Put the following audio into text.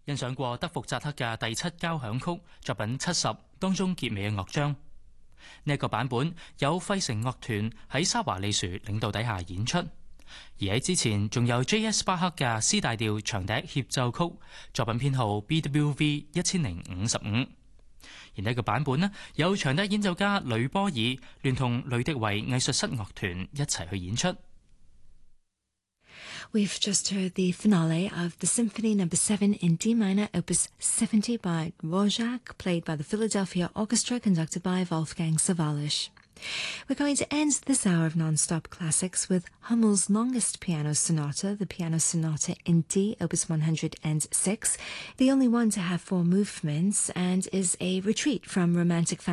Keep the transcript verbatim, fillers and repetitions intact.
欣賞過德福扎克嘅第七交響曲作品七十當中結尾嘅樂章。呢一個版本有費城樂團喺沙華利殊領導底下演出，而喺之前仲有 J S 巴克嘅 C 大調長笛協奏曲作品編號 B W V 一千零五十五。而呢個版本呢，有長笛演奏家呂波爾聯同雷迪維藝術室樂團一齊去演出。 We've just heard the finale of the Symphony Number Seven in D minor, Opus seventy by Dvorak, played by the Philadelphia Orchestra, conducted by Wolfgang Sawallisch. We're going to end this hour of non-stop classics with Hummel's longest piano sonata, the Piano Sonata in D, Opus one hundred six, the only one to have four movements, and is a retreat from Romantic